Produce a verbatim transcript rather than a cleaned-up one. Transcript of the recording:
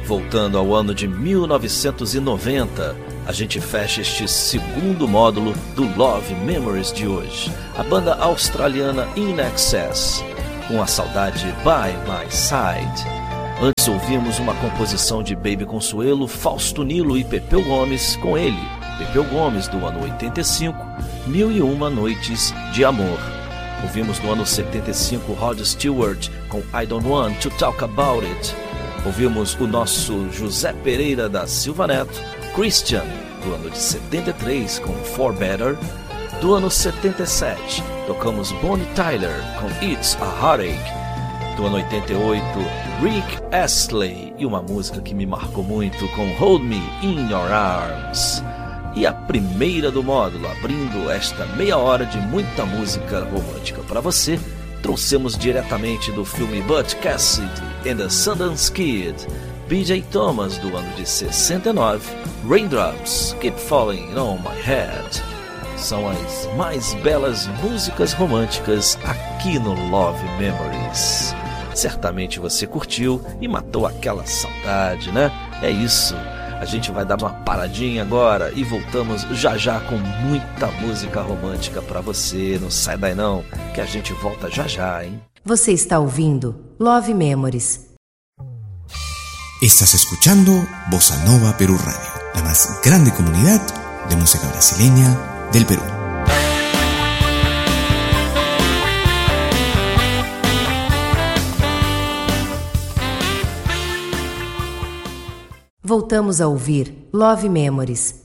Voltando ao ano de mil novecentos e noventa, a gente fecha este segundo módulo do Love Memories de hoje. A banda australiana In Excess, com a saudade By My Side. Antes ouvimos uma composição de Baby Consuelo, Fausto Nilo e Pepeu Gomes, com ele, Pepeu Gomes, do ano oitenta e cinco, Mil e Uma Noites de Amor. Ouvimos no ano setenta e cinco Rod Stewart com I Don't Want to Talk About It. Ouvimos o nosso José Pereira da Silva Neto, Christian, do ano de setenta e três, com For Better. Do ano setenta e sete, tocamos Bonnie Tyler com It's a Heartache. Do ano oitenta e oito, Rick Astley e uma música que me marcou muito com Hold Me in Your Arms. E a primeira do módulo, abrindo esta meia hora de muita música romântica para você, trouxemos diretamente do filme Butch Cassidy and the Sundance Kid, B J Thomas, do ano de sessenta e nove, Raindrops Keep Falling on My Head. São as mais belas músicas românticas aqui no Love Memories. Certamente você curtiu e matou aquela saudade, né? É isso. A gente vai dar uma paradinha agora e voltamos já já com muita música romântica pra você. Não sai daí não, que a gente volta já já, hein? Você está ouvindo Love Memories. Estás escuchando Bossa Nova Perú Radio, la más grande comunidad de música brasileña del Perú. Voltamos a ouvir Love Memories.